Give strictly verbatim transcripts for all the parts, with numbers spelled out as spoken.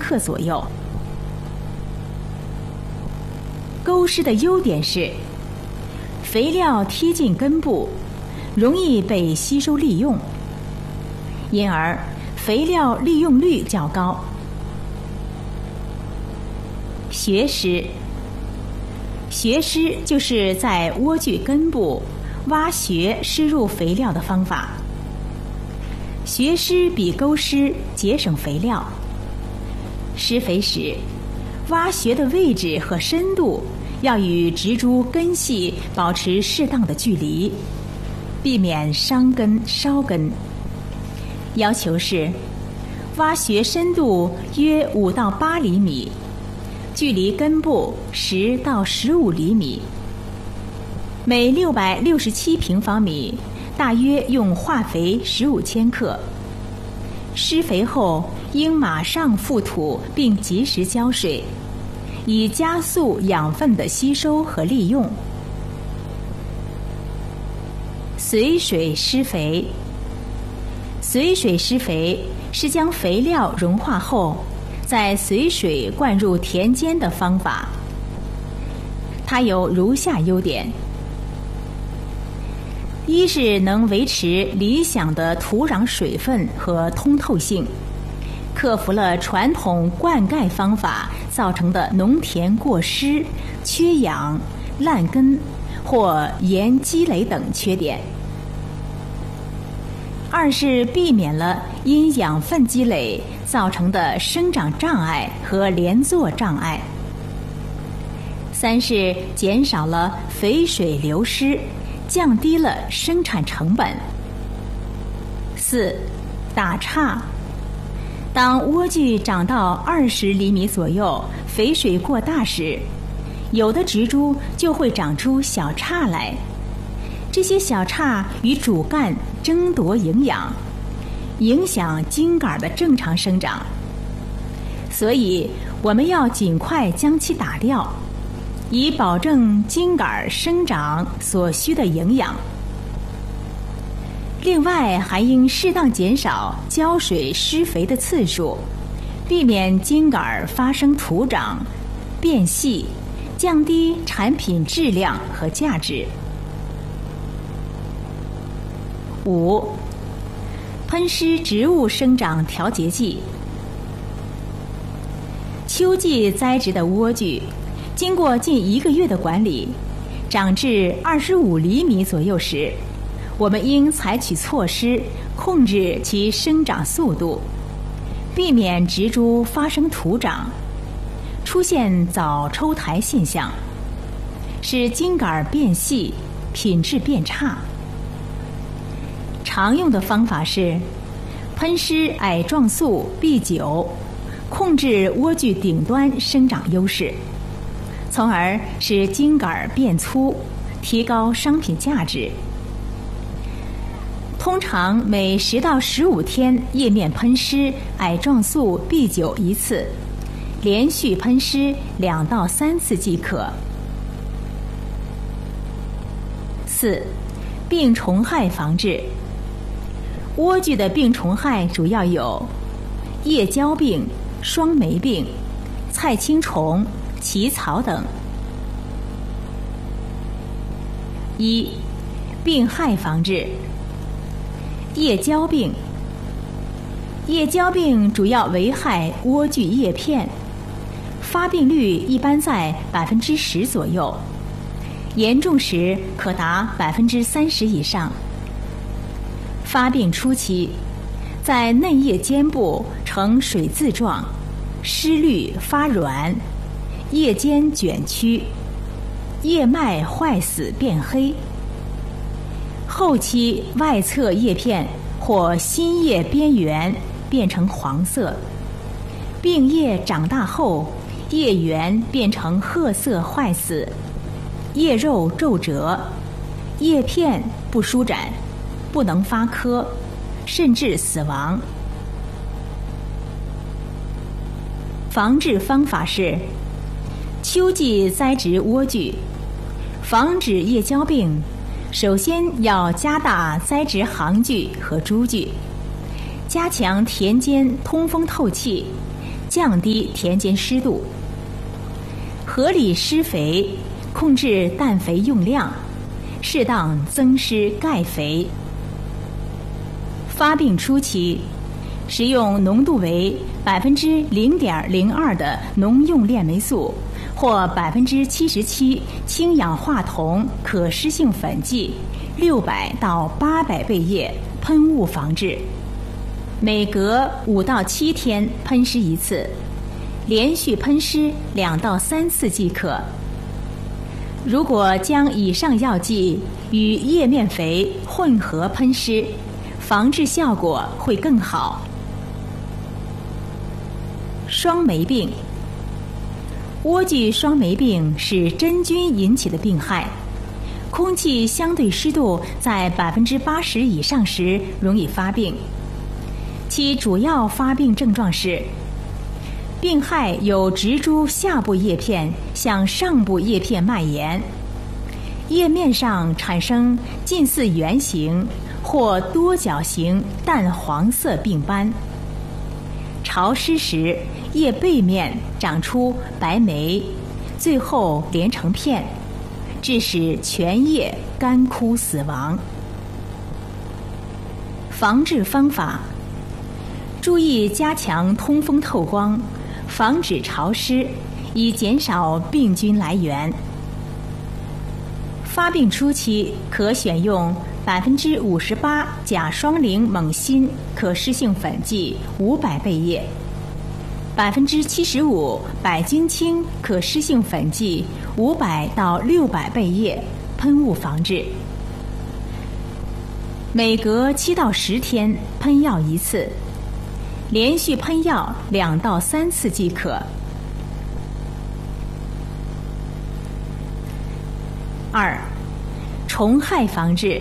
克左右。沟施的优点是，肥料贴近根部，容易被吸收利用，因而肥料利用率较高。穴施，穴施就是在莴苣根部挖穴施入肥料的方法。穴施比沟施节省肥料。施肥时，挖穴的位置和深度要与植株根系保持适当的距离，避免伤根烧根。要求是挖穴深度约五到八厘米，距离根部十到十五厘米。每六百六十七平方米大约用化肥十五千克。施肥后应马上覆土并及时浇水，以加速养分的吸收和利用。随水施肥，随水施肥是将肥料融化后再随水灌入田间的方法。它有如下优点：一是能维持理想的土壤水分和通透性，克服了传统灌溉方法造成的农田过湿、缺氧、烂根或盐积累等缺点；二是避免了因养分积累造成的生长障碍和连坐障碍；三是减少了肥水流失，降低了生产成本。四、打杈。当莴苣长到二十厘米左右，肥水过大时，有的植株就会长出小杈来。这些小杈与主干争夺营养，影响茎秆的正常生长。所以，我们要尽快将其打掉，以保证茎秆生长所需的营养。另外，还应适当减少浇水施肥的次数，避免茎秆发生徒长、变细，降低产品质量和价值。五、喷施植物生长调节剂。秋季栽植的莴苣，经过近一个月的管理，长至二十五厘米左右时，我们应采取措施控制其生长速度，避免植株发生徒长，出现早抽苔现象，使茎秆变细，品质变差。常用的方法是喷施矮状素 B 九，控制莴苣顶端生长优势，从而使茎秆变粗，提高商品价值。通常每十到十五天叶面喷施矮状素 B 九一次，连续喷施两到三次即可。四、病虫害防治。莴苣的病虫害主要有叶胶病、双霉病、菜青虫、起草等。一、病害防治。叶胶病。叶胶病主要危害莴苣叶片，发病率一般在百分之十左右，严重时可达百分之三十以上。发病初期，在嫩叶尖部呈水渍状，湿绿发软，叶尖卷曲，叶脉坏死变黑。后期外侧叶片或新叶边缘变成黄色，病叶长大后，叶缘变成褐色坏死，叶肉皱褶，叶片不舒展，不能发颗，甚至死亡。防治方法是：秋季栽植莴苣，防止叶胶病，首先要加大栽植行距和株距，加强田间通风透气， 降低田间湿度，合理施肥，控制氮肥用量，适当增施钙肥。发病初期，使用浓度为百分之零点零二的农用链霉素或百分之七十七氢氧化铜可施性粉剂六百到八百倍液喷雾防治，每隔五到七天喷施一次，连续喷施两到三次即可。如果将以上药剂与叶面肥混合喷施，防治效果会更好。霜霉病，莴苣霜霉病是真菌引起的病害，空气相对湿度在百分之八十以上时容易发病。其主要发病症状是：病害由植株下部叶片向上部叶片蔓延，叶面上产生近似圆形或多角形淡黄色病斑。潮湿时，叶背面长出白霉，最后连成片，致使全叶干枯死亡。防治方法：注意加强通风透光，防止潮湿，以减少病菌来源。发病初期可选用百分之五十八甲双苓锰锌可施性粉剂五百倍液，百分之七十五百精氢可施性粉剂五百到六百倍液喷雾防治，每隔七到十天喷药一次，连续喷药两到三次即可。二、虫害防治。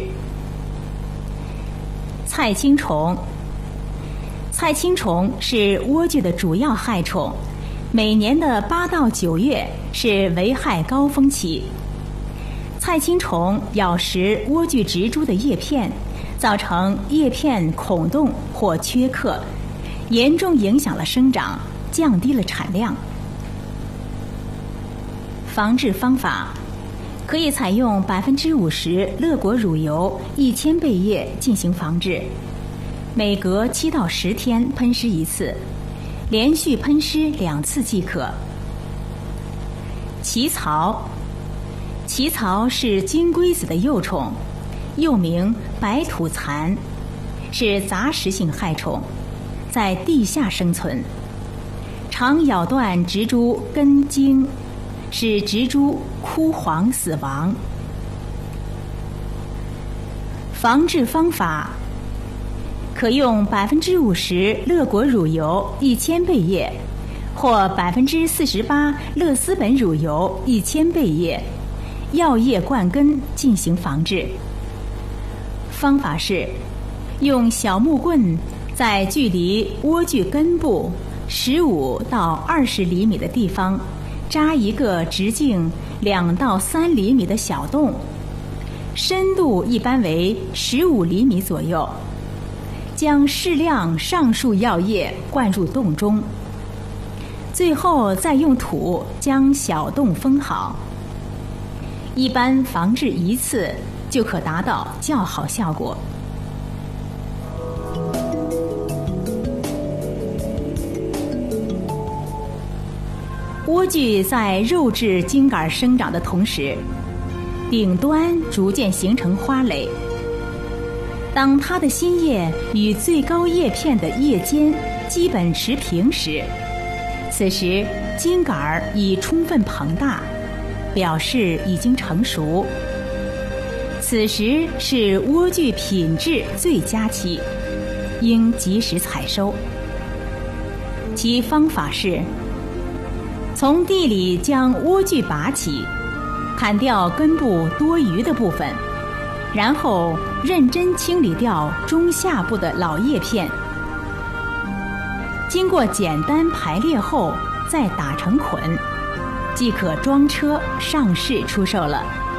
菜青虫，菜青虫是莴苣的主要害虫，每年的八到九月是危害高峰期。菜青虫咬食莴苣植株的叶片，造成叶片孔洞或缺刻，严重影响了生长，降低了产量。防治方法：可以采用百分之五十乐果乳油一千倍液进行防治，每隔七到十天喷施一次，连续喷施两次即可。奇草，奇草是金龟子的幼虫，又名白土蚕，是杂食性害虫，在地下生存，常咬断植株根茎，使植株枯黄死亡。防治方法：可用百分之五十乐果乳油一千倍液，或百分之四十八乐丝本乳油一千倍液，药液灌根进行防治。方法是：用小木棍在距离莴苣根部十五到二十厘米的地方扎一个直径两到三厘米的小洞，深度一般为十五厘米左右，将适量上述药液灌入洞中，最后再用土将小洞封好。一般防治一次就可达到较好效果。莴苣在肉质茎秆生长的同时，顶端逐渐形成花蕾。当它的新叶与最高叶片的叶尖基本持平时，此时茎秆已充分膨大，表示已经成熟。此时是莴苣品质最佳期，应及时采收。其方法是：从地里将莴苣拔起，砍掉根部多余的部分，然后认真清理掉中下部的老叶片，经过简单排列后再打成捆，即可装车上市出售了。